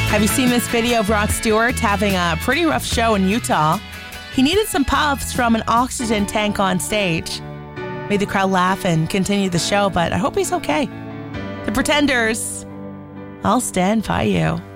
Have you seen this video of Rod Stewart having a pretty rough show in Utah? He needed some puffs from an oxygen tank on stage. Made the crowd laugh and continue the show, but I hope he's okay. The Pretenders, I'll stand by you.